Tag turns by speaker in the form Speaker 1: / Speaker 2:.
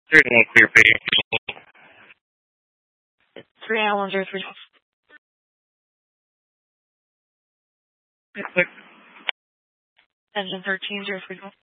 Speaker 1: 1 clear pay.
Speaker 2: 3
Speaker 1: Click.
Speaker 2: Engine 13 030.